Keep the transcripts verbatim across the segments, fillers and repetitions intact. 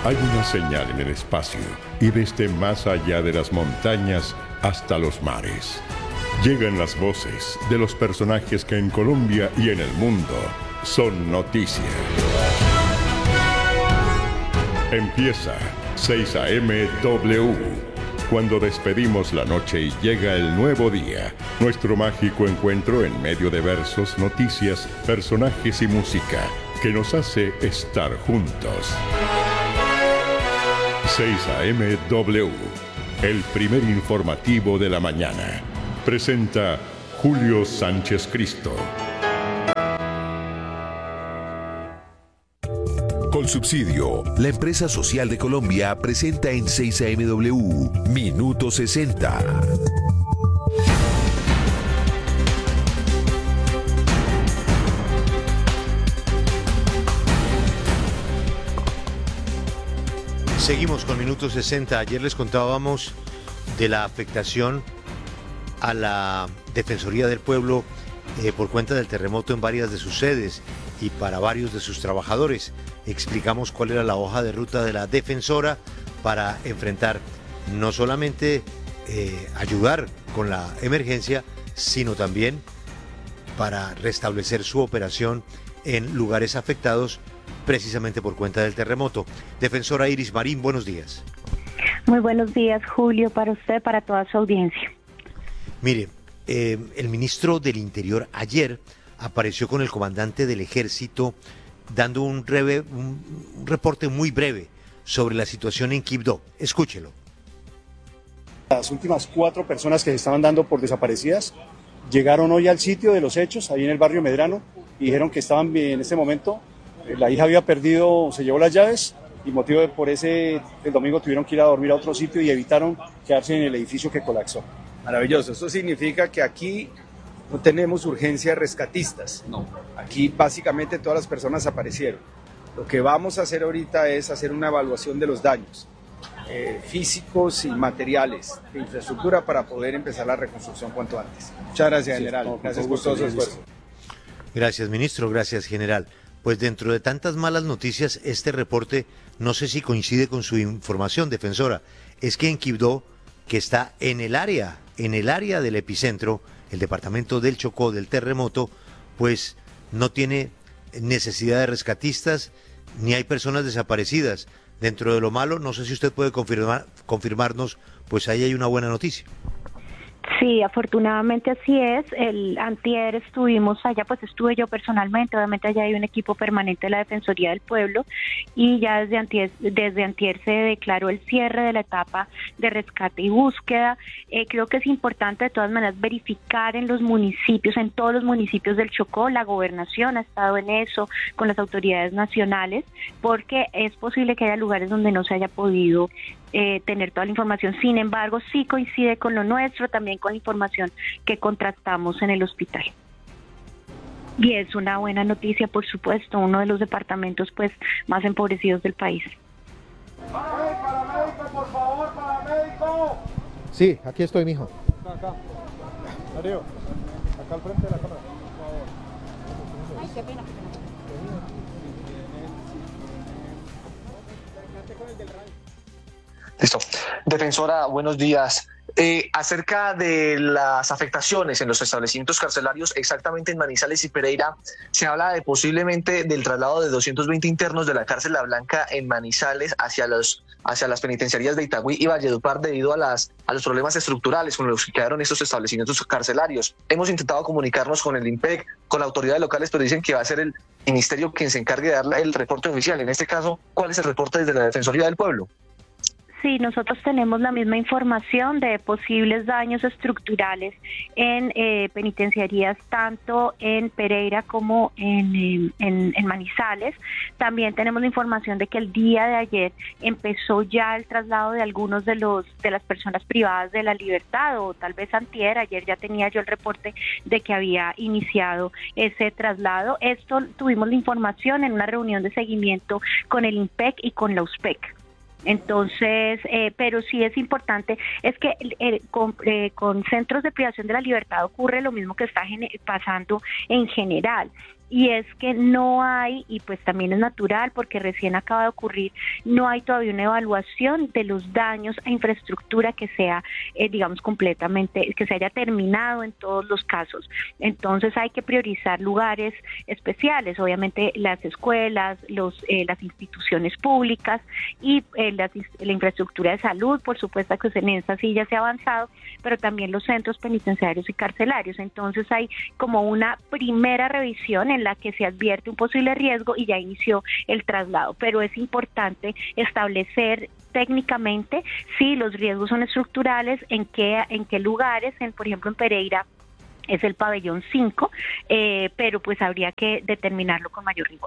Hay una señal en el espacio y desde más allá de las montañas hasta los mares. Llegan las voces de los personajes que en Colombia y en el mundo son noticia. Empieza seis A M W. Cuando despedimos la noche y llega el nuevo día, nuestro mágico encuentro en medio de versos, noticias, personajes y música que nos hace estar juntos. seis A M W, el primer informativo de la mañana. Presenta Julio Sánchez Cristo. Colsubsidio, la empresa social de Colombia, presenta en seis A M W Minuto sesenta. Seguimos con Minuto sesenta. Ayer les contábamos de la afectación a la Defensoría del Pueblo eh, por cuenta del terremoto en varias de sus sedes y para varios de sus trabajadores. Explicamos cuál era la hoja de ruta de la Defensora para enfrentar no solamente eh, ayudar con la emergencia, sino también para restablecer su operación en lugares afectados precisamente por cuenta del terremoto. Defensora Iris Marín, buenos días. Muy buenos días, Julio, para usted, para toda su audiencia. Mire, eh, el ministro del Interior ayer apareció con el comandante del Ejército dando un, breve, un, un reporte muy breve sobre la situación en Quibdó. Escúchelo. Las últimas cuatro personas que se estaban dando por desaparecidas llegaron hoy al sitio de los hechos, ahí en el barrio Medrano, y dijeron que estaban en este momento. La hija había perdido, se llevó las llaves y motivo de por ese, el domingo tuvieron que ir a dormir a otro sitio y evitaron quedarse en el edificio que colapsó. Maravilloso, eso significa que aquí no tenemos urgencias rescatistas, no. Aquí básicamente todas las personas aparecieron. Lo que vamos a hacer ahorita es hacer una evaluación de los daños eh, físicos y materiales de infraestructura para poder empezar la reconstrucción cuanto antes. Muchas gracias, sí, general. No, gracias por todo su esfuerzo. Gracias, ministro. Gracias, general. Pues dentro de tantas malas noticias, este reporte, no sé si coincide con su información, defensora, es que en Quibdó, que está en el área, en el área del epicentro, el departamento del Chocó, del terremoto, pues no tiene necesidad de rescatistas, ni hay personas desaparecidas. Dentro de lo malo, no sé si usted puede confirmar, confirmarnos, pues ahí hay una buena noticia. Sí, afortunadamente así es. El antier estuvimos allá, pues estuve yo personalmente, obviamente allá hay un equipo permanente de la Defensoría del Pueblo y ya desde antier, desde antier se declaró el cierre de la etapa de rescate y búsqueda. Eh, creo que es importante de todas maneras verificar en los municipios, en todos los municipios del Chocó, la gobernación ha estado en eso, con las autoridades nacionales, porque es posible que haya lugares donde no se haya podido Eh, tener toda la información. Sin embargo, sí coincide con lo nuestro, también con la información que contrastamos en el hospital. Y es una buena noticia, por supuesto, uno de los departamentos pues más empobrecidos del país. ¡Paramédico, por favor, paramédico! Sí, aquí estoy, mijo. Acá, acá. Darío, acá al frente de la cámara, por favor. Ay, qué pena. Listo. Defensora, buenos días. Eh, acerca de las afectaciones en los establecimientos carcelarios, exactamente en Manizales y Pereira, se habla de posiblemente del traslado de doscientos veinte internos de la cárcel La Blanca en Manizales hacia los hacia las penitenciarías de Itagüí y Valledupar debido a las a los problemas estructurales con los que quedaron estos establecimientos carcelarios. Hemos intentado comunicarnos con el INPEC, con las autoridades locales, pero dicen que va a ser el ministerio quien se encargue de dar el reporte oficial. En este caso, ¿cuál es el reporte desde la Defensoría del Pueblo? Sí, nosotros tenemos la misma información de posibles daños estructurales en eh, penitenciarías, tanto en Pereira como en, en, en Manizales. También tenemos la información de que el día de ayer empezó ya el traslado de algunos de los de las personas privadas de la libertad, o tal vez antier, ayer ya tenía yo el reporte de que había iniciado ese traslado. Esto tuvimos la información en una reunión de seguimiento con el INPEC y con la USPEC. Entonces, eh, pero sí es importante, es que eh, con, eh, con centros de privación de la libertad ocurre lo mismo que está pasando en general. y es que no hay, y pues también es natural porque recién acaba de ocurrir, no hay todavía una evaluación de los daños a infraestructura que sea, eh, digamos, completamente, que se haya terminado en todos los casos. Entonces hay que priorizar lugares especiales, obviamente las escuelas, los, eh, las instituciones públicas y eh, las, la infraestructura de salud, por supuesto que en esa sí ya se ha avanzado, pero también los centros penitenciarios y carcelarios. Entonces hay como una primera revisión en la que se advierte un posible riesgo y ya inició el traslado, pero es importante establecer técnicamente si los riesgos son estructurales, en qué, en qué lugares, en, por ejemplo en Pereira es el pabellón cinco, eh, pero pues habría que determinarlo con mayor rigor.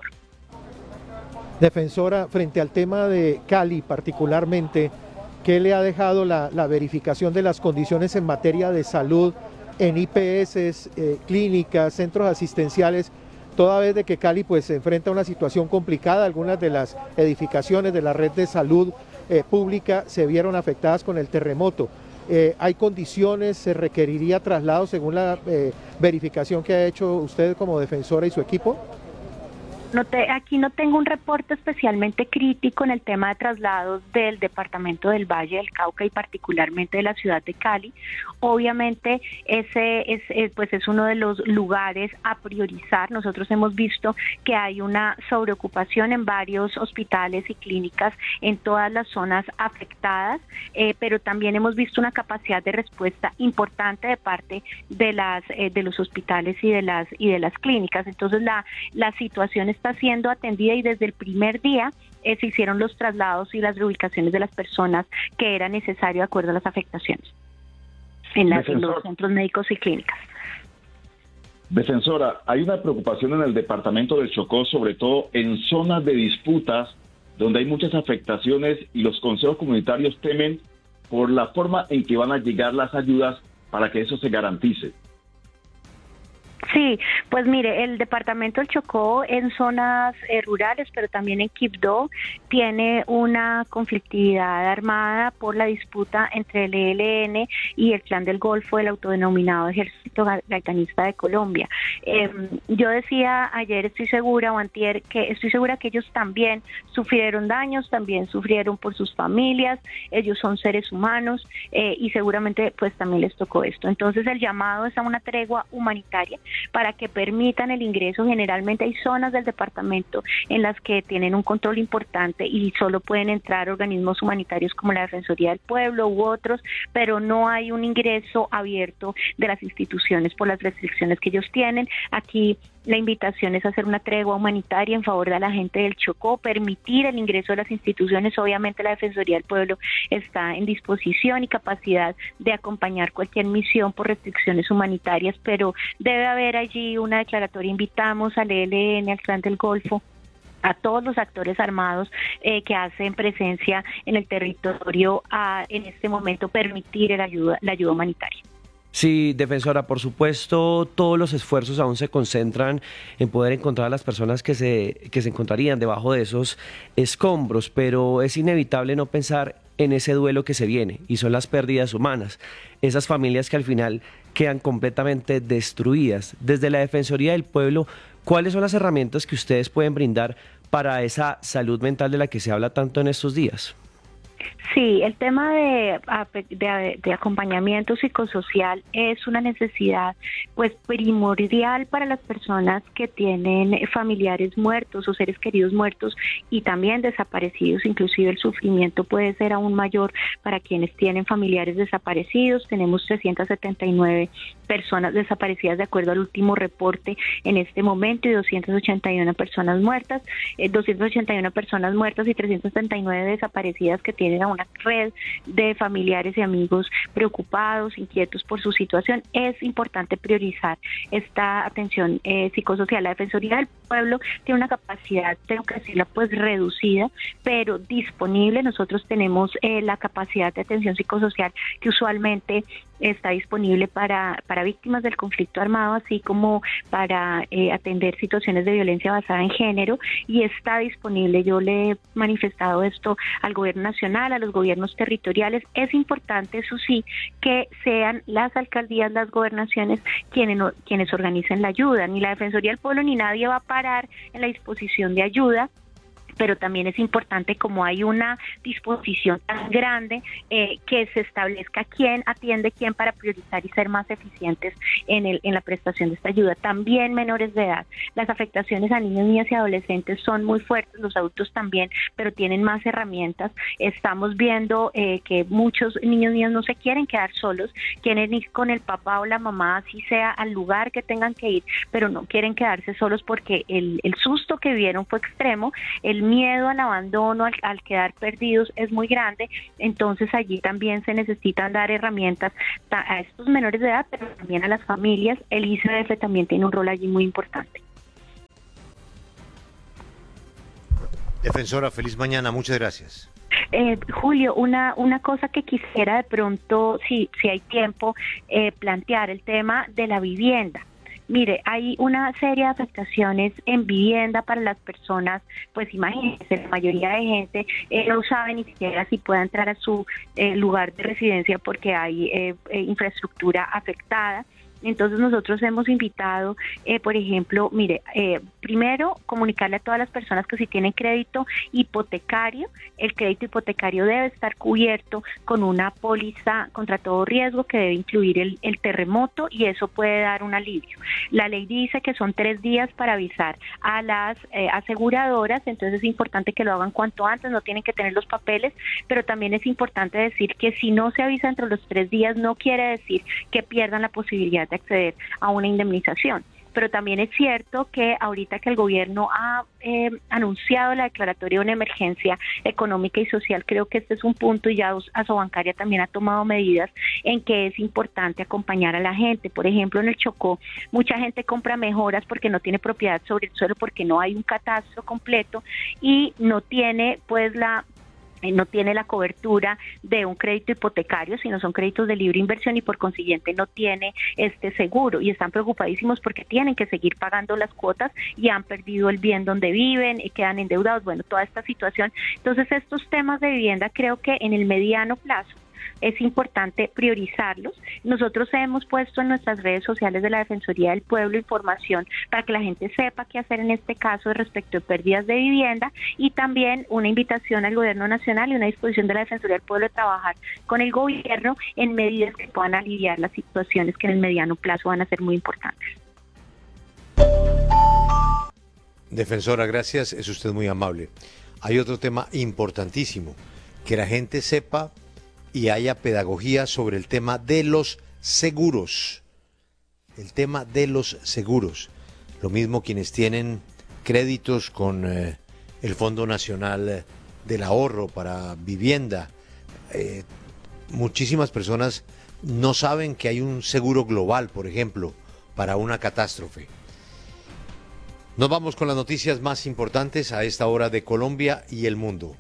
Defensora, frente al tema de Cali particularmente, ¿qué le ha dejado la, la verificación de las condiciones en materia de salud en I P S, eh, clínicas, centros asistenciales, toda vez de que Cali pues se enfrenta a una situación complicada? Algunas de las edificaciones de la red de salud eh, pública se vieron afectadas con el terremoto. Eh, ¿Hay condiciones? ¿Se requeriría traslado según la eh, verificación que ha hecho usted como defensora y su equipo? No te, aquí no tengo un reporte especialmente crítico en el tema de traslados del departamento del Valle del Cauca y particularmente de la ciudad de Cali. Obviamente ese es, es, pues es uno de los lugares a priorizar. Nosotros hemos visto que hay una sobreocupación en varios hospitales y clínicas en todas las zonas afectadas, eh, pero también hemos visto una capacidad de respuesta importante de parte de las eh, de los hospitales y de las y de las clínicas. Entonces la la situación está siendo atendida y desde el primer día eh, se hicieron los traslados y las reubicaciones de las personas que era necesario de acuerdo a las afectaciones en, la, en los centros médicos y clínicas. Defensora, hay una preocupación en el departamento del Chocó, sobre todo en zonas de disputas donde hay muchas afectaciones y los consejos comunitarios temen por la forma en que van a llegar las ayudas para que eso se garantice. Sí, pues mire, el departamento del Chocó en zonas eh, rurales, pero también en Quibdó, tiene una conflictividad armada por la disputa entre el E L N y el Clan del Golfo, el autodenominado Ejército Gaetanista de Colombia. Eh, yo decía ayer, estoy segura, o antier, que estoy segura que ellos también sufrieron daños, también sufrieron por sus familias, ellos son seres humanos eh, y seguramente pues también les tocó esto. Entonces el llamado es a una tregua humanitaria para que permitan el ingreso. Generalmente hay zonas del departamento en las que tienen un control importante y solo pueden entrar organismos humanitarios como la Defensoría del Pueblo u otros, pero no hay un ingreso abierto de las instituciones por las restricciones que ellos tienen. Aquí la invitación es hacer una tregua humanitaria en favor de la gente del Chocó, permitir el ingreso de las instituciones. Obviamente la Defensoría del Pueblo está en disposición y capacidad de acompañar cualquier misión por restricciones humanitarias, pero debe haber allí una declaratoria. Invitamos al E L N, al Clan del Golfo, a todos los actores armados eh, que hacen presencia en el territorio a, en este momento, permitir el ayuda, la ayuda humanitaria. Sí, defensora, por supuesto, todos los esfuerzos aún se concentran en poder encontrar a las personas que se, que se encontrarían debajo de esos escombros, pero es inevitable no pensar en ese duelo que se viene, y son las pérdidas humanas, esas familias que al final quedan completamente destruidas. Desde la Defensoría del Pueblo, ¿cuáles son las herramientas que ustedes pueden brindar para esa salud mental de la que se habla tanto en estos días? Sí, el tema de, de, de acompañamiento psicosocial es una necesidad pues primordial para las personas que tienen familiares muertos o seres queridos muertos y también desaparecidos. Inclusive el sufrimiento puede ser aún mayor para quienes tienen familiares desaparecidos. Tenemos trescientas setenta y nueve personas desaparecidas de acuerdo al último reporte en este momento y doscientas ochenta y una personas muertas, eh, doscientas ochenta y una personas muertas y trescientas setenta y nueve desaparecidas que tienen a una red de familiares y amigos preocupados, inquietos por su situación. Es importante priorizar esta atención eh, psicosocial. La Defensoría del Pueblo tiene una capacidad, tengo que decirla, pues reducida, pero disponible. Nosotros tenemos eh, la capacidad de atención psicosocial que usualmente está disponible para, para víctimas del conflicto armado, así como para eh, atender situaciones de violencia basada en género, y está disponible. Yo le he manifestado esto al gobierno nacional, a los gobiernos territoriales. Es importante, eso sí, que sean las alcaldías, las gobernaciones quienes, quienes organicen la ayuda. Ni la Defensoría del Pueblo ni nadie va a parar en la disposición de ayuda, pero también es importante, como hay una disposición tan grande, eh, que se establezca quién atiende quién para priorizar y ser más eficientes en, el, en la prestación de esta ayuda. También menores de edad. Las afectaciones a niños, niñas y adolescentes son muy fuertes, los adultos también, pero tienen más herramientas. Estamos viendo eh, que muchos niños y niñas no se quieren quedar solos, quieren ir con el papá o la mamá, así sea al lugar que tengan que ir, pero no quieren quedarse solos porque el, el susto que vieron fue extremo, el miedo al abandono, al, al quedar perdidos es muy grande. Entonces allí también se necesitan dar herramientas a estos menores de edad, pero también a las familias. El I C D F también tiene un rol allí muy importante. Defensora, feliz mañana, muchas gracias. Eh, Julio, una una cosa que quisiera de pronto, si, si hay tiempo, eh, plantear el tema de la vivienda. Mire, hay una serie de afectaciones en vivienda para las personas, pues imagínense, la mayoría de gente eh, no sabe ni siquiera si puede entrar a su eh, lugar de residencia porque hay eh, eh, infraestructura afectada. Entonces nosotros hemos invitado, eh, por ejemplo, mire, eh, primero comunicarle a todas las personas que si tienen crédito hipotecario, el crédito hipotecario debe estar cubierto con una póliza contra todo riesgo que debe incluir el, el terremoto, y eso puede dar un alivio. La ley dice que son tres días para avisar a las eh, aseguradoras, entonces es importante que lo hagan cuanto antes, no tienen que tener los papeles, pero también es importante decir que si no se avisa entre los tres días no quiere decir que pierdan la posibilidad de acceder a una indemnización. Pero también es cierto que ahorita que el gobierno ha eh, anunciado la declaratoria de una emergencia económica y social, creo que este es un punto, y ya Asobancaria también ha tomado medidas en que es importante acompañar a la gente. Por ejemplo, en el Chocó, mucha gente compra mejoras porque no tiene propiedad sobre el suelo, porque no hay un catastro completo y no tiene pues la no tiene la cobertura de un crédito hipotecario, sino son créditos de libre inversión, y por consiguiente no tiene este seguro, y están preocupadísimos porque tienen que seguir pagando las cuotas y han perdido el bien donde viven y quedan endeudados. Bueno, toda esta situación. Entonces, estos temas de vivienda creo que en el mediano plazo es importante priorizarlos. Nosotros hemos puesto en nuestras redes sociales de la Defensoría del Pueblo información para que la gente sepa qué hacer en este caso respecto de pérdidas de vivienda, y también una invitación al Gobierno Nacional y una disposición de la Defensoría del Pueblo de trabajar con el gobierno en medidas que puedan aliviar las situaciones que en el mediano plazo van a ser muy importantes. Defensora, gracias, es usted muy amable. Hay otro tema importantísimo, que la gente sepa y haya pedagogía sobre el tema de los seguros. El tema de los seguros. Lo mismo quienes tienen créditos con eh, el Fondo Nacional del Ahorro para vivienda. Eh, muchísimas personas no saben que hay un seguro global, por ejemplo, para una catástrofe. Nos vamos con las noticias más importantes a esta hora de Colombia y el mundo.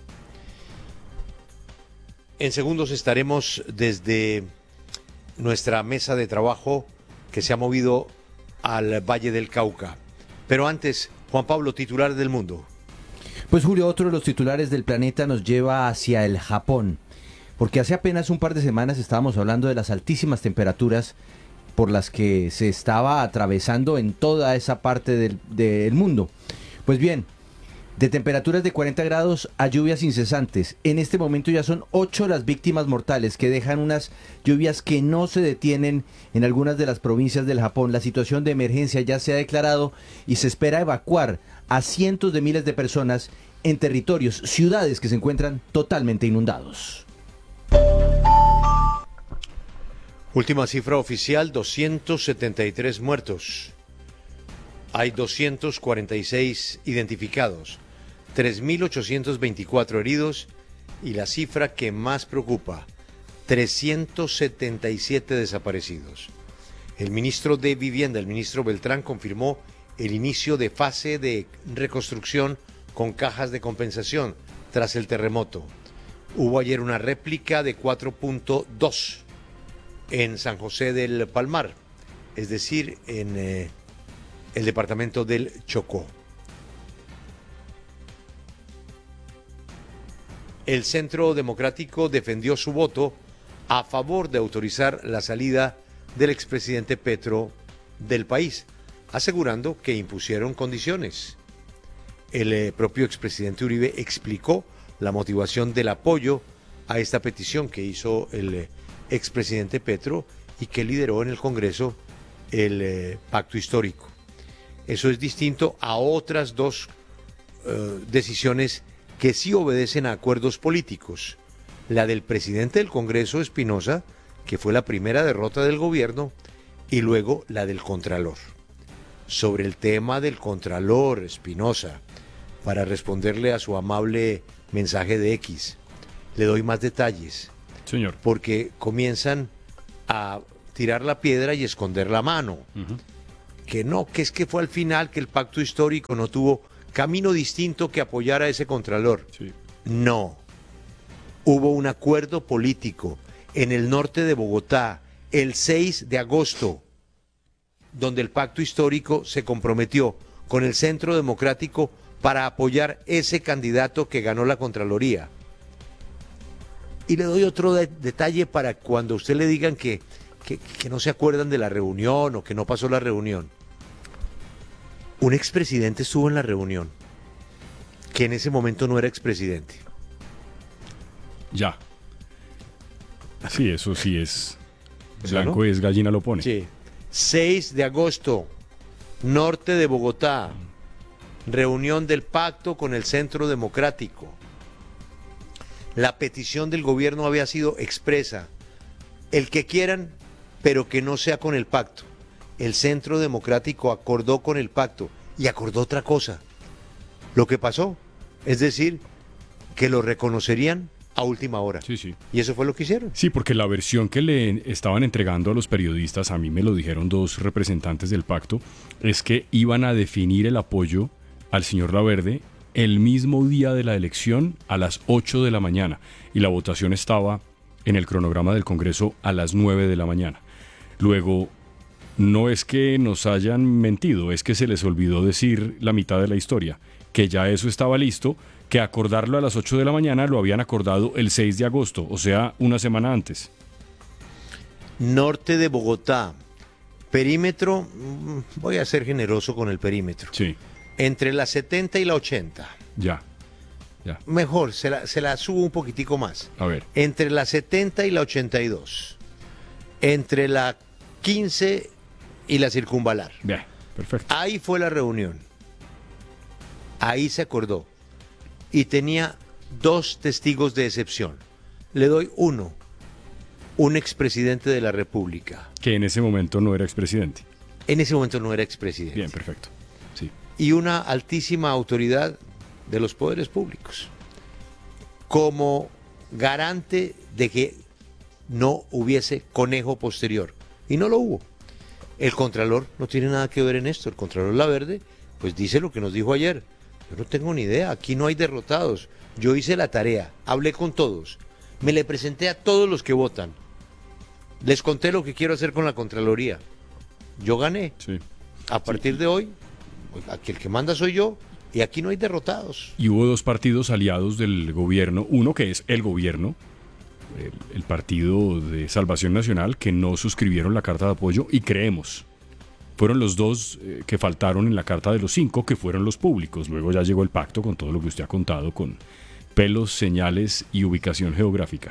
En segundos estaremos desde nuestra mesa de trabajo que se ha movido al Valle del Cauca. Pero antes, Juan Pablo, titular del mundo. Pues Julio, otro de los titulares del planeta nos lleva hacia el Japón, porque hace apenas un par de semanas estábamos hablando de las altísimas temperaturas por las que se estaba atravesando en toda esa parte del, del mundo. Pues bien, de temperaturas de cuarenta grados a lluvias incesantes. En este momento ya son ocho las víctimas mortales, que dejan unas lluvias que no se detienen en algunas de las provincias del Japón. La situación de emergencia ya se ha declarado y se espera evacuar a cientos de miles de personas en territorios, ciudades que se encuentran totalmente inundados. Última cifra oficial, doscientos setenta y tres muertos. Hay doscientos cuarenta y seis identificados, tres mil ochocientos veinticuatro heridos, y la cifra que más preocupa, trescientos setenta y siete desaparecidos. El ministro de Vivienda, el ministro Beltrán, confirmó el inicio de fase de reconstrucción con cajas de compensación tras el terremoto. Hubo ayer una réplica de cuatro punto dos en San José del Palmar, es decir, en eh, el departamento del Chocó. El Centro Democrático defendió su voto a favor de autorizar la salida del expresidente Petro del país, asegurando que impusieron condiciones. El eh, propio expresidente Uribe explicó la motivación del apoyo a esta petición que hizo el eh, expresidente Petro y que lideró en el Congreso el eh, pacto histórico. Eso es distinto a otras dos eh, decisiones que sí obedecen a acuerdos políticos. La del presidente del Congreso, Espinosa, que fue la primera derrota del gobierno, y luego la del Contralor. Sobre el tema del Contralor, Espinosa, para responderle a su amable mensaje de X, le doy más detalles. Señor. Porque comienzan a tirar la piedra y esconder la mano. Uh-huh. Que no, que es que fue al final que el pacto histórico no tuvo camino distinto que apoyar a ese Contralor. Sí. No. Hubo un acuerdo político en el norte de Bogotá el seis de agosto, donde el pacto histórico se comprometió con el Centro Democrático para apoyar ese candidato que ganó la Contraloría. Y le doy otro de- detalle para cuando usted le digan que, que, que no se acuerdan de la reunión o que no pasó la reunión. Un expresidente estuvo en la reunión, que en ese momento no era expresidente. Ya. Sí, eso sí es. ¿Eso Blanco no? es gallina lo pone. Sí. seis de agosto, norte de Bogotá, reunión del pacto con el Centro Democrático. La petición del gobierno había sido expresa. El que quieran, pero que no sea con el pacto. El Centro Democrático acordó con el pacto y acordó otra cosa. Lo que pasó, es decir, que lo reconocerían a última hora. Sí, sí. Y eso fue lo que hicieron. Sí, porque la versión que le estaban entregando a los periodistas, a mí me lo dijeron dos representantes del pacto, es que iban a definir el apoyo al señor Laverde el mismo día de la elección a las ocho de la mañana. Y la votación estaba en el cronograma del Congreso a las nueve de la mañana. Luego, no es que nos hayan mentido, es que se les olvidó decir la mitad de la historia, que ya eso estaba listo, que acordarlo a las ocho de la mañana lo habían acordado el seis de agosto, o sea, una semana antes. Norte de Bogotá, perímetro, mm, voy a ser generoso con el perímetro. Sí. Entre la setenta y la ochenta. Ya, ya. Mejor, se la, se la subo un poquitico más. A ver. Entre la setenta y la ochenta y dos. Entre la quince y la circunvalar. Bien, perfecto. Ahí fue la reunión. Ahí se acordó. Y tenía dos testigos de excepción. Le doy uno. Un expresidente de la República. Que en ese momento no era expresidente. En ese momento no era expresidente. Bien, perfecto. Sí. Y una altísima autoridad de los poderes públicos. Como garante de que no hubiese conejo posterior. Y no lo hubo. El Contralor no tiene nada que ver en esto. El Contralor Laverde, pues dice lo que nos dijo ayer. Yo no tengo ni idea, aquí no hay derrotados. Yo hice la tarea, hablé con todos, me le presenté a todos los que votan. Les conté lo que quiero hacer con la Contraloría. Yo gané. Sí. A partir sí. de hoy, aquí el que manda soy yo y aquí no hay derrotados. Y hubo dos partidos aliados del gobierno, uno que es el gobierno, el, el Partido de Salvación Nacional, que no suscribieron la carta de apoyo y Creemos. Fueron los dos eh, que faltaron en la carta de los cinco, que fueron los públicos. Luego ya llegó el pacto con todo lo que usted ha contado, con pelos, señales y ubicación geográfica.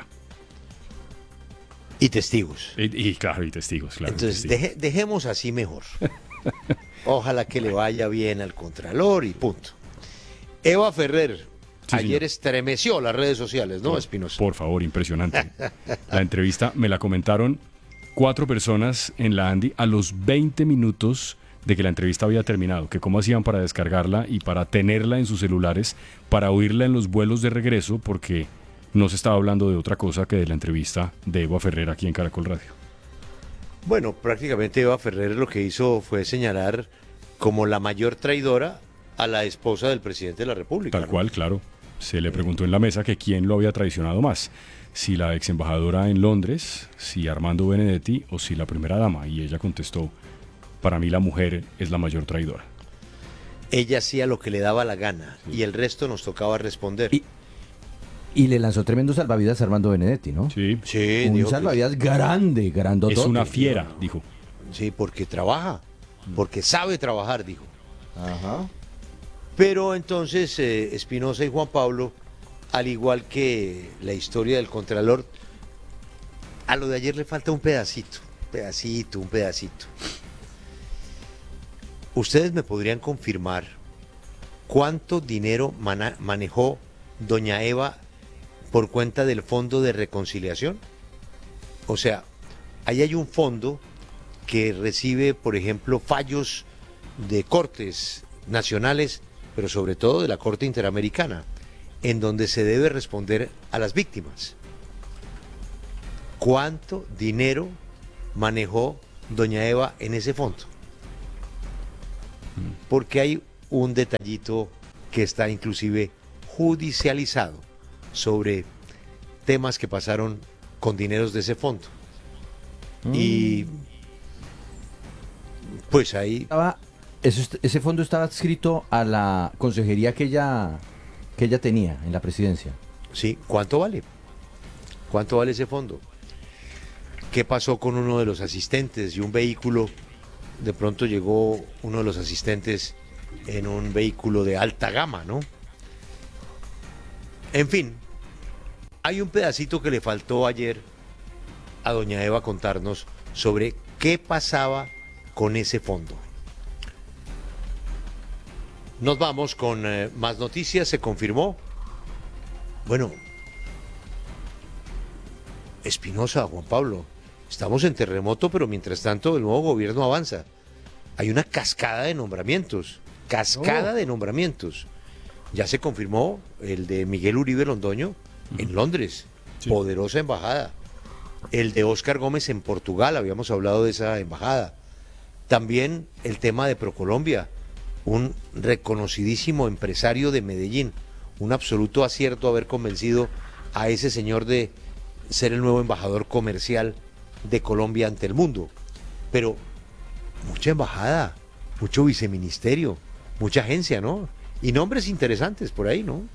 Y testigos. Y, y claro, y testigos, claro. Entonces, testigos. Deje, dejemos así mejor. Ojalá que le vaya bien al Contralor y punto. Eva Ferrer, sí, ayer señor. estremeció las redes sociales, ¿no, Espinosa? Por favor, impresionante. La entrevista me la comentaron cuatro personas en la Andi a los veinte minutos de que la entrevista había terminado, que cómo hacían para descargarla y para tenerla en sus celulares, para oírla en los vuelos de regreso, porque no se estaba hablando de otra cosa que de la entrevista de Eva Ferrer aquí en Caracol Radio. Bueno, prácticamente Eva Ferrer lo que hizo fue señalar como la mayor traidora a la esposa del presidente de la República. Tal ¿no? cual, claro. Se le preguntó en la mesa que quién lo había traicionado más, si la ex embajadora en Londres, si Armando Benedetti o si la primera dama, y ella contestó: para mí la mujer es la mayor traidora. Ella hacía lo que le daba la gana, sí, y el resto nos tocaba responder. Y, y le lanzó tremendo salvavidas a Armando Benedetti, ¿no? Sí. Sí, un salvavidas que... grande, grandotote. Es una fiera, dijo. Sí, porque trabaja, porque sabe trabajar, dijo. Ajá. Pero entonces eh, Espinosa y Juan Pablo, al igual que la historia del Contralor, a lo de ayer le falta un pedacito, un pedacito, un pedacito. ¿Ustedes me podrían confirmar cuánto dinero mana- manejó doña Eva por cuenta del Fondo de Reconciliación? O sea, ahí hay un fondo que recibe, por ejemplo, fallos de cortes nacionales, pero sobre todo de la Corte Interamericana, en donde se debe responder a las víctimas. ¿Cuánto dinero manejó doña Eva en ese fondo? Porque hay un detallito que está inclusive judicializado sobre temas que pasaron con dineros de ese fondo. Mm. Y pues ahí... Estaba, eso, ese fondo estaba adscrito a la consejería que ella, que ella tenía en la presidencia. Sí, ¿cuánto vale? ¿Cuánto vale ese fondo? ¿Qué pasó con uno de los asistentes y un vehículo? De pronto llegó uno de los asistentes en un vehículo de alta gama, ¿no? En fin, hay un pedacito que le faltó ayer a doña Eva contarnos sobre qué pasaba con ese fondo. Nos vamos con eh, más noticias. Se confirmó. Bueno, Espinosa, Juan Pablo, estamos en terremoto, pero mientras tanto el nuevo gobierno avanza. Hay una cascada de nombramientos, cascada oh. de nombramientos. Ya se confirmó el de Miguel Uribe Londoño uh-huh. en Londres, sí. Poderosa embajada. El de Óscar Gómez en Portugal, habíamos hablado de esa embajada. También el tema de Procolombia, un reconocidísimo empresario de Medellín. Un absoluto acierto haber convencido a ese señor de ser el nuevo embajador comercial de Colombia ante el mundo. Pero mucha embajada, mucho viceministerio, mucha agencia, ¿no? Y nombres interesantes por ahí, ¿no?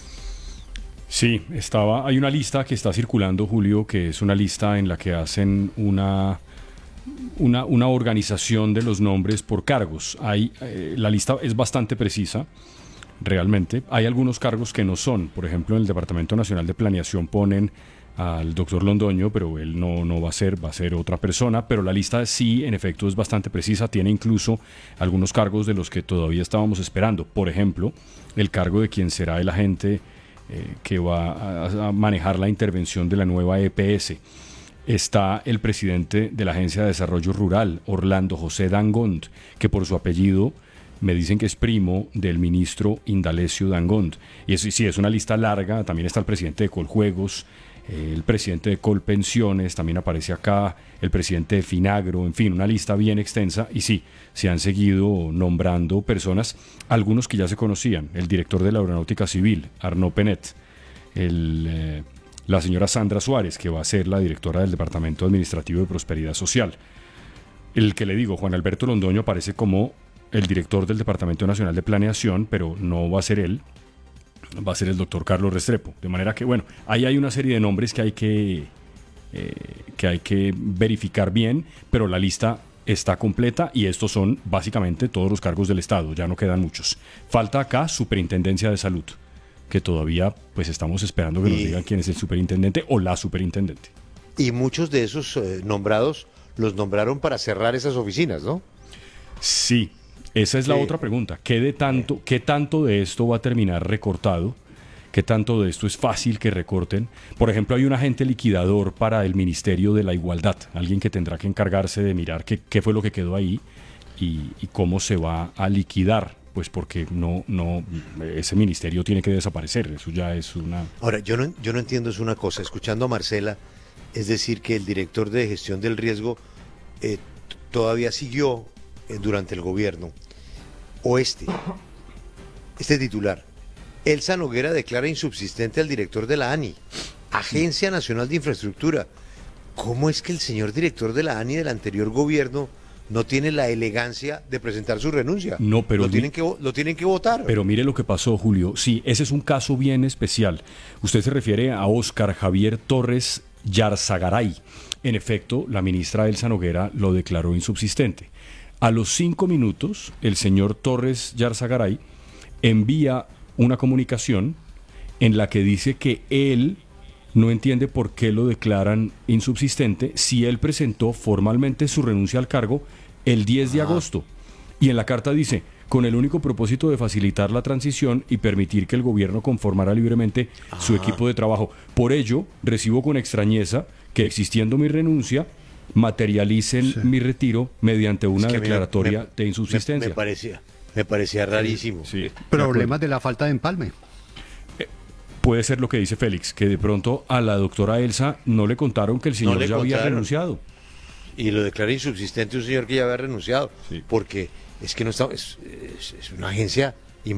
Sí, estaba, hay una lista que está circulando, Julio, que es una lista en la que hacen una, una, una organización de los nombres por cargos. Hay, eh, la lista es bastante precisa, realmente. Hay algunos cargos que no son. Por ejemplo, en el Departamento Nacional de Planeación ponen al doctor Londoño, pero él no, no va a ser, va a ser otra persona, pero la lista sí, en efecto, es bastante precisa, tiene incluso algunos cargos de los que todavía estábamos esperando. Por ejemplo, el cargo de quien será el agente eh, que va a, a manejar la intervención de la nueva E P S. Está el presidente de la Agencia de Desarrollo Rural, Orlando José Dangond, que por su apellido me dicen que es primo del ministro Indalecio Dangond. Y eso sí, es una lista larga. También está el presidente de Coljuegos, el presidente de Colpensiones, también aparece acá, el presidente de Finagro, en fin, una lista bien extensa. Y sí, se han seguido nombrando personas, algunos que ya se conocían: el director de la Aeronáutica Civil, Arnaud Penet, el, eh, la señora Sandra Suárez, que va a ser la directora del Departamento Administrativo de Prosperidad Social. El que le digo, Juan Alberto Londoño, aparece como el director del Departamento Nacional de Planeación, pero no va a ser él, va a ser el doctor Carlos Restrepo. De manera que, bueno, ahí hay una serie de nombres que hay que, eh, que hay que verificar bien, pero la lista está completa y estos son básicamente todos los cargos del Estado, ya no quedan muchos. Falta acá Superintendencia de Salud, que todavía pues estamos esperando que y, nos digan quién es el superintendente o la superintendente. Y muchos de esos eh, nombrados los nombraron para cerrar esas oficinas, ¿no? Sí. Esa es la sí. otra pregunta. ¿Qué, de tanto, ¿Qué tanto de esto va a terminar recortado? ¿Qué tanto de esto es fácil que recorten? Por ejemplo, hay un agente liquidador para el Ministerio de la Igualdad, alguien que tendrá que encargarse de mirar qué, qué fue lo que quedó ahí y, y cómo se va a liquidar, pues porque no, no, ese ministerio tiene que desaparecer. Eso ya es una... Ahora, yo no, yo no entiendo es una cosa. Escuchando a Marcela, es decir, que el director de gestión del riesgo eh, todavía siguió durante el gobierno, o este, este titular, Elsa Noguera declara insubsistente al director de la ANI, Agencia Nacional de Infraestructura. ¿Cómo es que el señor director de la ANI del anterior gobierno no tiene la elegancia de presentar su renuncia? No, pero lo tienen que lo tienen que votar. Pero mire lo que pasó, Julio. Sí, ese es un caso bien especial. Usted se refiere a Óscar Javier Torres Yarzagaray. En efecto, la ministra Elsa Noguera lo declaró insubsistente. A los cinco minutos, el señor Torres Yarzagaray envía una comunicación en la que dice que él no entiende por qué lo declaran insubsistente si él presentó formalmente su renuncia al cargo el diez de agosto. Y en la carta dice, con el único propósito de facilitar la transición y permitir que el gobierno conformara libremente ah. su equipo de trabajo. Por ello, recibo con extrañeza que, existiendo mi renuncia, materialicen sí. mi retiro mediante una es que declaratoria me, me, de insubsistencia. Me, me parecía, me parecía rarísimo. Sí. Problemas de, de la falta de empalme. Puede ser lo que dice Félix, que de pronto a la doctora Elsa no le contaron que el señor no ya contaron. había renunciado. Y lo declara insubsistente un señor que ya había renunciado. Sí. Porque es que no está, es, es, es una agencia